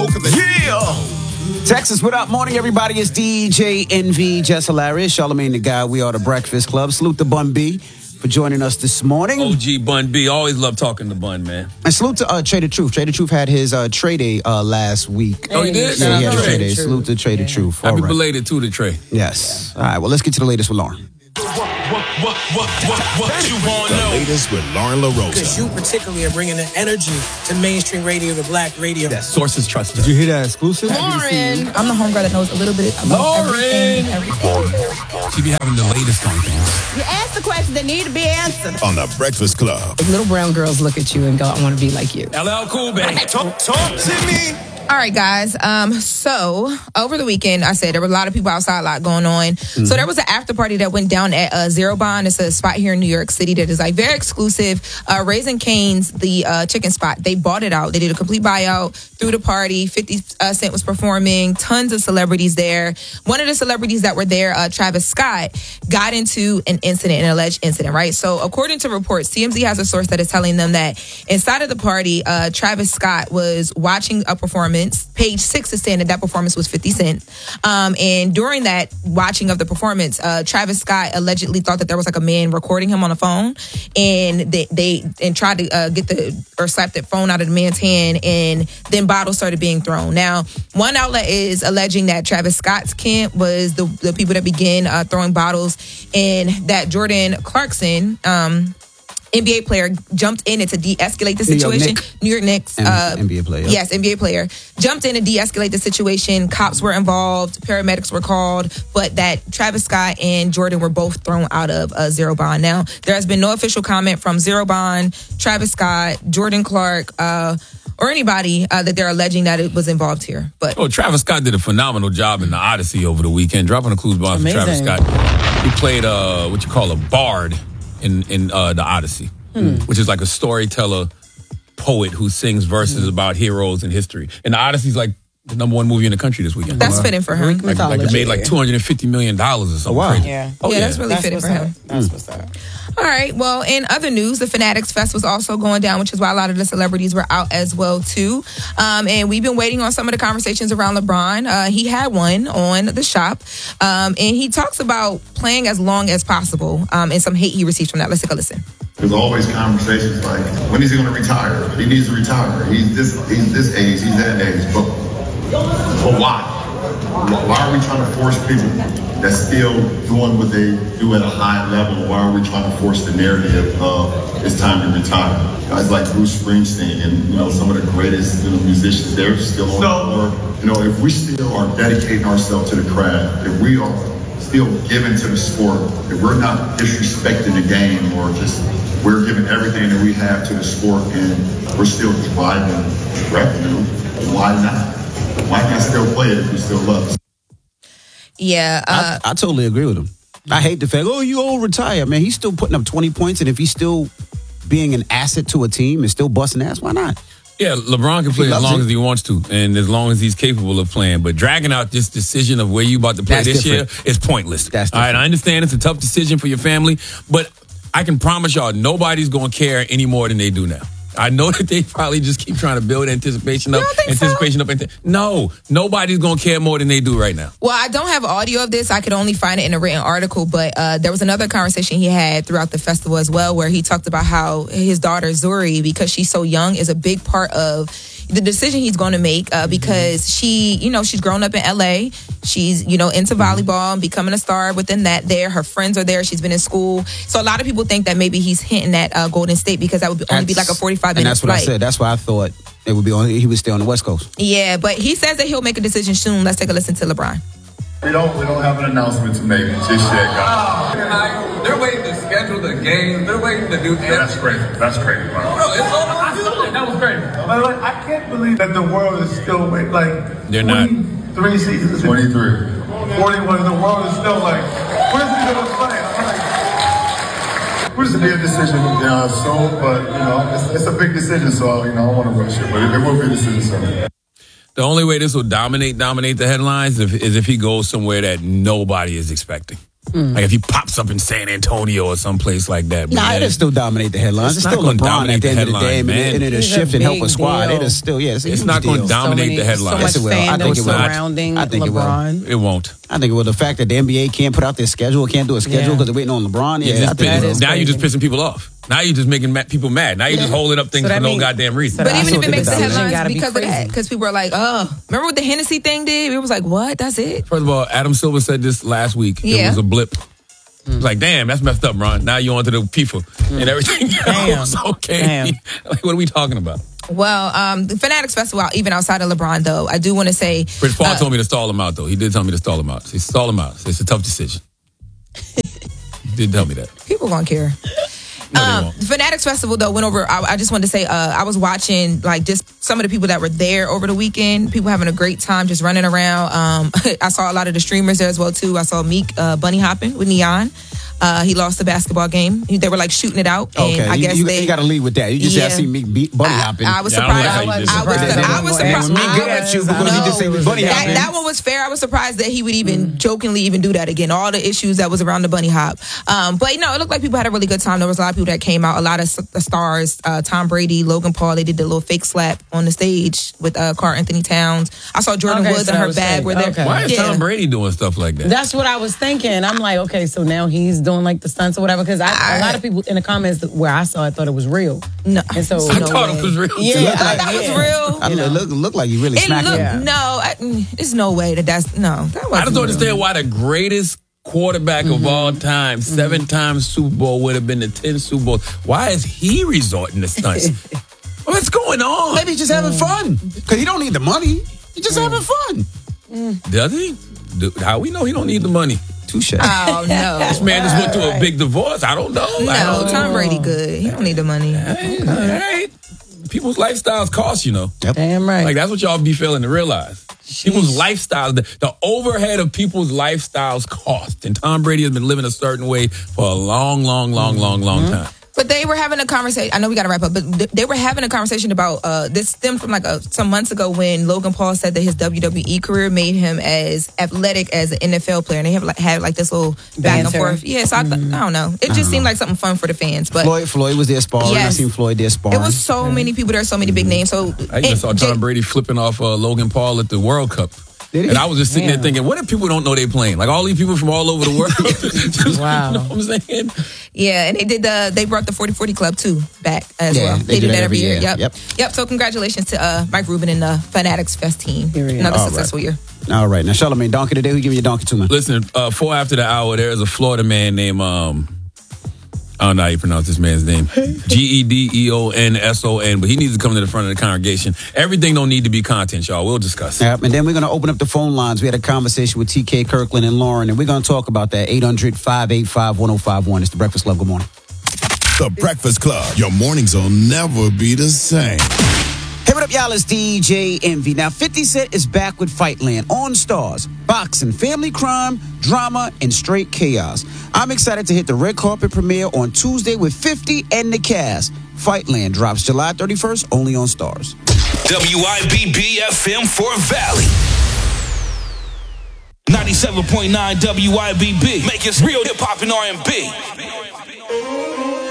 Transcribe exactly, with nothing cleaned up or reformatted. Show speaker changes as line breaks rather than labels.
both of them.
Yeah! Texas, what up? Morning, everybody. It's D J N V, Jess Hilarious, Charlamagne the Guy. We are the Breakfast Club. Salute to Bun B for joining us this morning.
O G Bun B. Always love talking to Bun, man.
And salute to uh, Trader Truth. Trader Truth had his uh, Trey Day uh, last week.
Oh, he did?
Yeah, he had a
Trey.
Trey Day. Salute to Trader yeah. Truth.
Happy
All right.
belated to the Trey.
Yes. All right, well, let's get to the latest with Lauren.
What, what, what, what, what you want to know?
The latest with Lauren LaRosa.
Because you particularly are bringing the energy to mainstream radio, to black radio.
That sources trust.
Did you hear that exclusive?
Lauren. I'm the homegirl that knows a little bit about
Lauren.
everything. everything.
She be having the latest on things.
You ask the questions that need to be answered.
On the Breakfast Club.
If little brown girls look at you and go, I want to be like you.
L L Cool, baby.
Talk, talk to me.
All right, guys. Um, so over the weekend, I said there were a lot of people outside, a lot going on. Mm-hmm. So there was an after party that went down at uh, Zero Bond. It's a spot here in New York City that is like very exclusive. Uh, Raising Cane's, the uh, chicken spot, they bought it out. They did a complete buyout through the party. fifty Cent was performing. Tons of celebrities there. One of the celebrities that were there, uh, Travis Scott, got into an incident, an alleged incident, right? So according to reports, T M Z has a source that is telling them that inside of the party, uh, Travis Scott was watching a performance. Page six is saying that that performance was fifty Cent. Um, and during that watching of the performance, uh, Travis Scott allegedly thought that there was like a man recording him on a phone, and they, they and tried to uh, get the or slap that phone out of the man's hand, and then bottles started being thrown. Now, one outlet is alleging that Travis Scott's camp was the, the people that began uh, throwing bottles, and that Jordan Clarkson, um, N B A player, jumped in to de-escalate the situation.
New York,
New York Knicks. Uh,
N B A player.
Yes, N B A player. Jumped in to de-escalate the situation. Cops were involved. Paramedics were called. But that Travis Scott and Jordan were both thrown out of uh, Zero Bond. Now, there has been no official comment from Zero Bond, Travis Scott, Jordan Clark, uh, or anybody uh, that they're alleging that it was involved here. But
oh, Travis Scott did a phenomenal job in the Odyssey over the weekend. Dropping a clues bomb for Travis Scott. He played uh, what you call a bard in in uh, the Odyssey, hmm. which is like a storyteller poet who sings verses hmm. about heroes in history. And the Odyssey's like the number one movie in the country this weekend.
That's wow. fitting for him.
Like, like it made like two hundred fifty million dollars or something. Oh, wow.
Crazy. Yeah, oh, yeah, yeah, that's really that's fitting for him.
Up. That's what's up.
All right. Well, in other news, the Fanatics Fest was also going down, which is why a lot of the celebrities were out as well, too. Um, and we've been waiting on some of the conversations around LeBron. Uh, he had one on The Shop. Um, and he talks about playing as long as possible um, and some hate he received from that. Let's take a listen.
There's always conversations like, when is he going to retire? He needs to retire. He's this, he's this age, he's that age. But, but why? Why are we trying to force people that's still doing what they do at a high level? Why are we trying to force the narrative of it's time to retire? Guys like Bruce Springsteen and, you know, some of the greatest, you know, musicians, they're still on the board. You know, if we still are dedicating ourselves to the craft, if we are still giving to the sport, if we're not disrespecting the game or just we're giving everything that we have to the sport and we're still driving revenue, why not? Why not still play it if we still love it?
Yeah. Uh,
I, I totally agree with him. I hate the fact, oh, you old retire. Man, he's still putting up twenty points, and if he's still being an asset to a team and still busting ass, why not?
Yeah, LeBron can play as long it. as he wants to, and as long as he's capable of playing. But dragging out this decision of where you about to play
That's
this
different.
year is pointless.
That's
all right, I understand it's a tough decision for your family, but I can promise y'all nobody's going to care any more than they do now. I know that they probably just keep trying to build anticipation up, anticipation so? up. No, nobody's going to care more than they do right now.
Well, I don't have audio of this. I could only find it in a written article, but uh, there was another conversation he had throughout the festival as well, where he talked about how his daughter, Zuri, because she's so young, is a big part of the decision he's going to make uh, because she, you know, she's grown up in L A. She's, you know, into volleyball and becoming a star within that there. Her friends are there. She's been in school. So a lot of people think that maybe he's hinting at uh, Golden State because that would be, only be like a forty-five minute
flight. And that's what
flight.
I said. That's why I thought it would be on, he would stay on the West Coast.
Yeah, but he says that he'll make a decision soon. Let's take a listen to LeBron.
We don't, we don't have an announcement to make just yet, guys.
They're waiting to schedule the games. They're waiting to do everything.
Yeah, that's crazy. That's crazy, bro.
No, it's all about you. That was crazy.
But like, I can't believe that the world is still waiting. Like,
they're not.
Three seasons.
twenty-three.
forty-one. The world is still like, where's he going to play? I'm like,
This will be a decision uh, soon, but you know, it's, it's a big decision, so you know, I don't want to rush it, but it, it will be a decision soon.
The only way this will dominate dominate the headlines is if, is if he goes somewhere that nobody is expecting. Mm. Like if he pops up in San Antonio or someplace like that.
Nah, it'll still dominate the headlines. It's, it's still LeBron at the end of the day. Man. And it'll shift and help a squad. It'll still, yeah, it's,
it's not going to dominate
so many,
the headlines.
So much
yes, it will.
I think it will.
Surrounding
I think
LeBron.
It, will.
it won't.
I think it will. The fact that the N B A can't put out their schedule, can't do a schedule because yeah. they're waiting on LeBron. Yeah,
yeah
I think
it now you're just pissing people off. Now you're just making people mad. Now you're yeah. just holding up things so for no mean, goddamn reason.
But even if it makes the headlines because of that, because people are like, oh, remember what the Hennessy thing did? It was like, what? That's it?
First of all, Adam Silver said this last week. Yeah. It was a blip. Mm. Like, damn, that's messed up, Ron. Now you're on to the people mm. and everything else. Damn. Okay. Damn. Like, what are we talking about?
Well, um, the Fanatics Festival, even outside of LeBron, though, I do want to say...
Rich Paul uh, told me to stall him out, though. He did tell me to stall him out. He stall him out. So it's a tough decision. He did tell me that.
People gonna care. No, um, the Fanatics Festival, though, went over... I, I just wanted to say, uh, I was watching, like, just some of the people that were there over the weekend. People having a great time just running around. Um, I saw a lot of the streamers there as well, too. I saw Meek uh, bunny hopping with Neon. Uh, he lost the basketball game. They were like shooting it out. And
okay,
I guess
you, you,
they.
You got to lead with that. You just yeah. see me beat bunny hopping.
I, I was surprised. Yeah, I, I, was, I was surprised. I was surprised.
Me good at you because he just say bunny
that,
hopping.
That one was fair. I was surprised that he would even mm. jokingly even do that again. All the issues that was around the bunny hop. Um, but you know, it looked like people had a really good time. There was a lot of people that came out. A lot of the stars. Uh, Tom Brady, Logan Paul. They did the little fake slap on the stage with uh, Karl Anthony Towns. I saw Jordan
okay,
Woods
so
and her bag were there.
Okay. Why is yeah. Tom Brady doing stuff like that?
That's what I was thinking. I'm like, okay, so now he's doing like the stunts or whatever, because I, a lot of people in the comments where I saw it thought it was real.
No,
and so
I
no
thought
way.
it was real.
Yeah,
yeah
I thought that was real.
I mean, it looked look like you really
it
smacked
looked,
him.
No, I, there's no way that that's no. That wasn't
I just don't
real.
understand why the greatest quarterback mm-hmm. of all time, mm-hmm. seven times Super Bowl, would have been the ten Super Bowl. Why is he resorting to stunts? What's going on?
Maybe he's just having mm. fun because he don't need the money. He's just mm. having fun.
Mm. Does he? Do, how we know he don't need the money?
Touche.
Oh, no.
This man just went through a big divorce. I don't know.
No,
I don't
Tom
know.
Brady good. He don't need the money.
Hey, okay. All right. People's lifestyles cost, you know.
Yep.
Damn right.
Like, that's what y'all be failing to realize. Jeez. People's lifestyles, the, the overhead of people's lifestyles cost. And Tom Brady has been living a certain way for a long, long, long, mm-hmm. long, long time.
But they were having a conversation. I know we got to wrap up, but they were having a conversation about uh, this stemmed from like a, some months ago when Logan Paul said that his W W E career made him as athletic as an N F L player, and they have like had like this little back and forth. Yeah, so I, th- I don't know. It just seemed like something fun for the fans. But
Floyd, Floyd was there sparring. Yes. I seen Floyd there sparring.
It was so mm-hmm. many people there, so many big names. So
I even saw Tom J- Brady flipping off uh, Logan Paul at the World Cup. And I was just sitting yeah. there thinking, what if people don't know they're playing? Like all these people from all over the world. Just,
wow.
You know what I'm saying?
Yeah, and they did the they brought the forty forty Club too back as
yeah,
well.
They,
they do
that
that every
year.
year. Yep.
Yep.
Yep. So congratulations to uh, Mike Rubin and the Fanatics Fest team. Another
all
successful
right.
year.
All right. Now, Charlamagne, donkey today. Who give you a donkey to, man?
Listen, uh, four after the hour, there is a Florida man named um, I don't know how you pronounce this man's name. G E D E O N S O N. But he needs to come to the front of the congregation. Everything don't need to be content, y'all. We'll discuss.
Yep, and then we're going to open up the phone lines. We had a conversation with T K Kirkland and Lauren, and we're going to talk about that. eight hundred, five eight five, one oh five one. It's The Breakfast Club. Good morning.
The Breakfast Club. Your mornings will never be the same.
Hey, what up, y'all? It's D J Envy. Now, fifty Cent is back with Fightland on Stars. Boxing, family crime, drama, and straight chaos. I'm excited to hit the red carpet premiere on Tuesday with fifty and the cast. Fightland drops July thirty-first, only on Stars.
W I B B F M for Valley. ninety-seven point nine W I B B. Make it real hip hop and R and B.